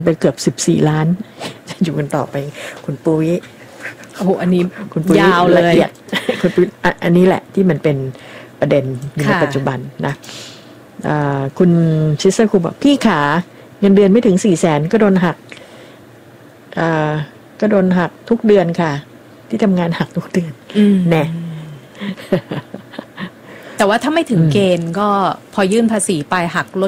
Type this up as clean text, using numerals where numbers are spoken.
ไปเกือบ14 ล้านจะอยู่กันต่อไปคุณปุ้ยโอ้โหอันนี้คุณปุ้ยยาวเลยคุณปุ้ยอันนี้แหละที่มันเป็นประเด็นในปัจจุบันนะคุณชิสเซอร์ครูบอกพี่ขาเงินเดือนไม่ถึง400,000ก็โดนหักทุกเดือนค่ะที่ทำงานหักทุกเดือนแน่แต่ว่าถ้าไม่ถึงเกณฑ์ก็พอยื่นภาษีไปหักลด